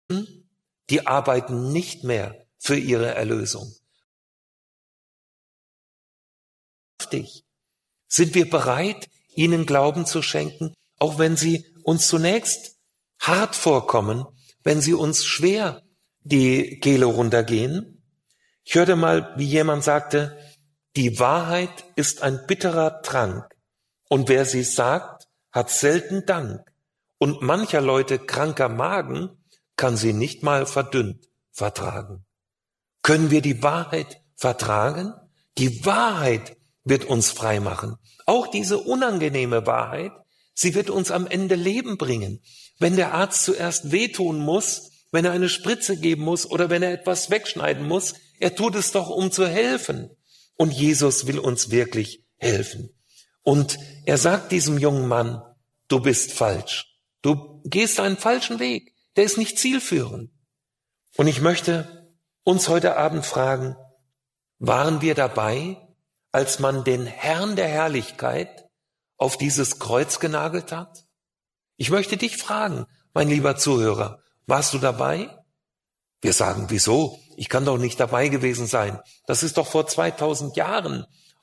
die arbeiten nicht mehr für ihre Erlösung. Sind wir bereit, ihnen Glauben zu schenken, auch wenn sie uns zunächst hart vorkommen, wenn sie uns schwer die Kehle runtergehen? Ich hörte mal, wie jemand sagte, die Wahrheit ist ein bitterer Trank und wer sie sagt, hat selten Dank. Und mancher Leute kranker Magen kann sie nicht mal verdünnt vertragen. Können wir die Wahrheit vertragen? Die Wahrheit wird uns frei machen. Auch diese unangenehme Wahrheit, sie wird uns am Ende Leben bringen. Wenn der Arzt zuerst wehtun muss, wenn er eine Spritze geben muss oder wenn er etwas wegschneiden muss, er tut es doch, um zu helfen. Und Jesus will uns wirklich helfen. Und er sagt diesem jungen Mann, du bist falsch. Du gehst einen falschen Weg. Der ist nicht zielführend. Und ich möchte uns heute Abend fragen, waren wir dabei, als man den Herrn der Herrlichkeit auf dieses Kreuz genagelt hat? Ich möchte dich fragen, mein lieber Zuhörer, warst du dabei? Wir sagen, wieso? Ich kann doch nicht dabei gewesen sein. Das ist doch vor 2000 Jahren.